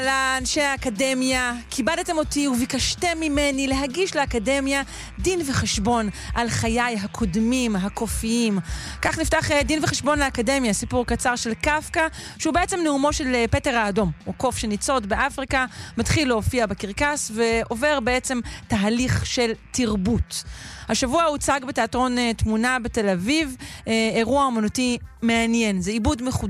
לאנשי האקדמיה, כיבדתם אותי וביקשתם ממני להגיש לאקדמיה דין וחשבון על חיי הקודמים, הקופיים. כך נפתח דין וחשבון לאקדמיה, סיפור קצר של קפקא, שהוא בעצם נאומו של פטר האדום. הוא קוף שניצוד באפריקה, מתחיל להופיע בקרקס ועובר בעצם תהליך של תרבות. השבוע הוצג בתיאטרון תמונה בתל אביב, אירוע אומנותי מעניין. זה עיבוד מחודש